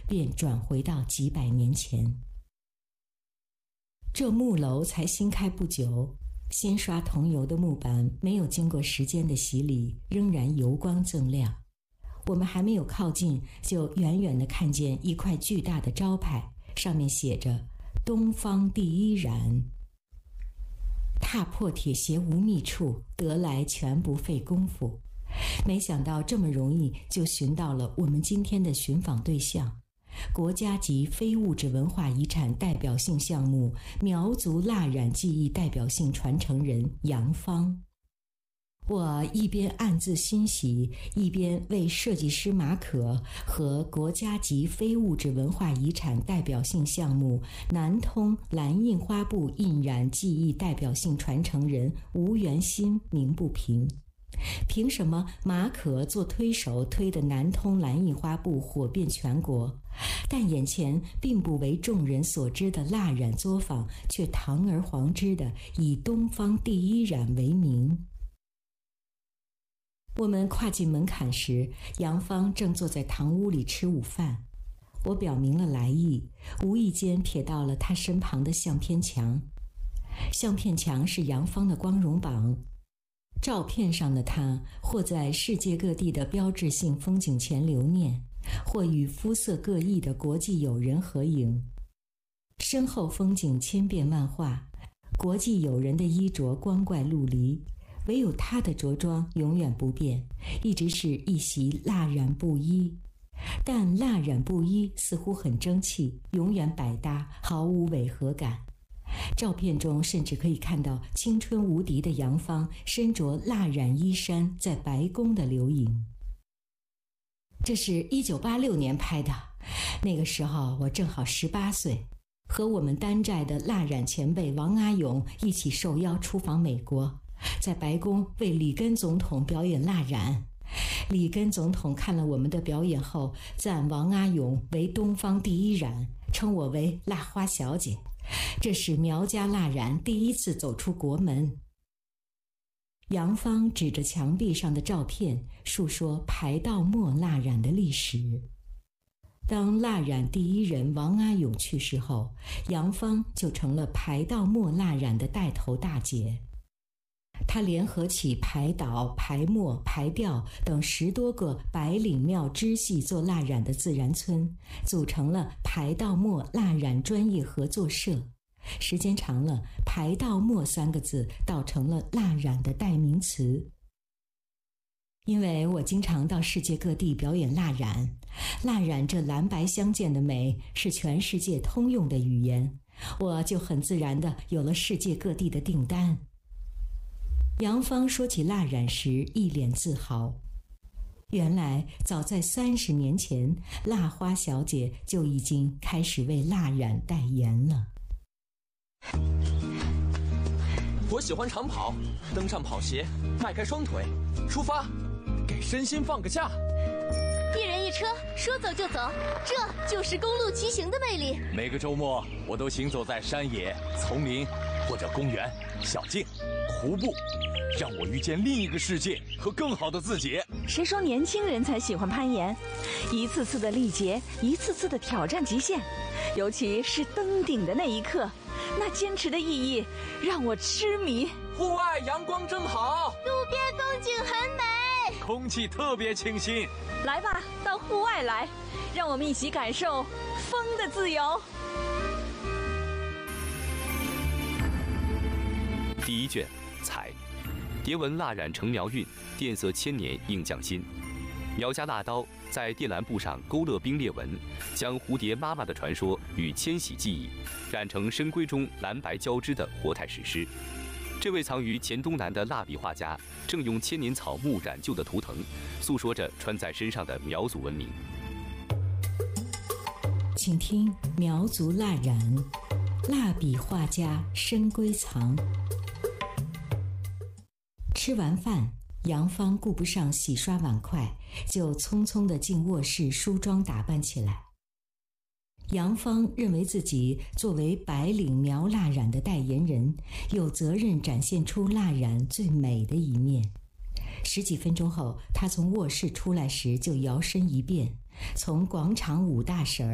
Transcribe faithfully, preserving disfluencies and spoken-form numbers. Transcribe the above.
便转回到几百年前。这木楼才新开不久，先刷桐油的木板没有经过时间的洗礼，仍然油光锃亮。我们还没有靠近，就远远地看见一块巨大的招牌，上面写着“东方第一染”。踏破铁鞋无觅处，得来全不费工夫。没想到这么容易就寻到了我们今天的寻访对象，国家级非物质文化遗产代表性项目苗族蜡染技艺代表性传承人杨芳。我一边暗自欣喜，一边为设计师马可和国家级非物质文化遗产代表性项目南通蓝印花布印染技艺代表性传承人吴元新鸣不平。凭什么马可做推手推的南通蓝印花布火遍全国，但眼前并不为众人所知的蜡染作坊却堂而皇之的以东方第一染为名？我们跨进门槛时，杨芳正坐在堂屋里吃午饭。我表明了来意，无意间瞥到了他身旁的相片墙。相片墙是杨芳的光荣榜，照片上的他或在世界各地的标志性风景前留念，或与肤色各异的国际友人合影。身后风景千变万化，国际友人的衣着光怪陆离，唯有他的着装永远不变，一直是一袭蜡染布衣。但蜡染布衣似乎很争气，永远百搭，毫无违和感。照片中甚至可以看到青春无敌的杨芳身着蜡染衣衫在白宫的留影。这是一九八六年拍的，那个时候我正好十八岁，和我们丹寨的蜡染前辈王阿勇一起受邀出访美国，在白宫为里根总统表演蜡染。里根总统看了我们的表演后，赞王阿勇为东方第一染，称我为蜡花小姐。这是苗家蜡染第一次走出国门。杨芳指着墙壁上的照片，述说排道墨蜡染的历史。当蜡染第一人王阿勇去世后，杨芳就成了排道墨蜡染的带头大姐。她联合起排导、排墨、排调等十多个白领庙支系做蜡染的自然村，组成了排道墨蜡染专业合作社。时间长了，排道墨三个字倒成了蜡染的代名词。因为我经常到世界各地表演蜡染，蜡染这蓝白相间的美是全世界通用的语言，我就很自然地有了世界各地的订单。杨芳说起蜡染时一脸自豪，原来早在三十年前，蜡花小姐就已经开始为蜡染代言了。 我喜欢长跑，登上跑鞋，迈开双腿，出发，给身心放个假。 一人一车，说走就走，这就是公路骑行的魅力。 每个周末，我都行走在山野、丛林或者公园、小径、湖泊，让我遇见另一个世界和更好的自己。 谁说年轻人才喜欢攀岩？一次次的历劫，一次次的挑战极限，尤其是登顶的那一刻，那坚持的意义让我痴迷。 户外阳光正好， 路边风景很美， 空气特别清新。 来吧，到户外来，让我们一起感受风的自由。 第一卷，彩，蝶纹蜡染成苗韵，电色千年映匠心。苗家蜡刀在靛蓝布上勾勒冰裂纹，将蝴蝶妈妈的传说与迁徙记忆染成深闺中蓝白交织的活态史诗。这位藏于黔东南的蜡笔画家，正用千年草木染就的图腾，诉说着穿在身上的苗族文明。 请听苗族蜡染，蜡笔画家深闺藏。吃完饭，杨芳顾不上洗刷碗筷，就匆匆地进卧室梳妆打扮起来。杨芳认为自己作为白领苗蜡染的代言人，有责任展现出蜡染最美的一面。十几分钟后，她从卧室出来时就摇身一变，从广场舞大婶